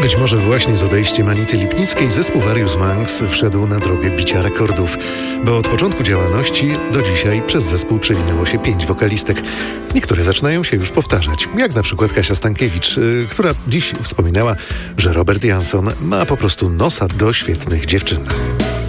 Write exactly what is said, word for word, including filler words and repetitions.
Być może właśnie z odejściem Anity Lipnickiej zespół Various Monks wszedł na drogę bicia rekordów, bo od początku działalności do dzisiaj przez zespół przewinęło się pięć wokalistek. Niektóre zaczynają się już powtarzać, jak na przykład Kasia Stankiewicz, yy, która dziś wspominała, że Robert Jansson ma po prostu nosa do świetnych dziewczyn.